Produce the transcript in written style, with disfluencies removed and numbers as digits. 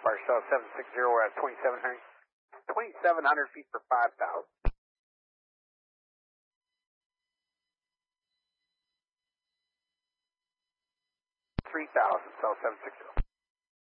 Fire Cell 760, we're at 2,700 feet for 5,000. 3,000, Cell 760.